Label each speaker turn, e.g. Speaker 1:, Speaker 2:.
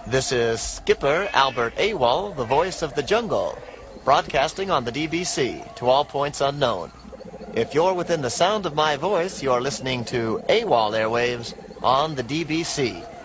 Speaker 1: This is Skipper Albert Awol, the voice of the jungle, broadcasting on the DBC to all points unknown. If you're within the sound of my voice, you're listening to AWOL Airwaves on the DBC,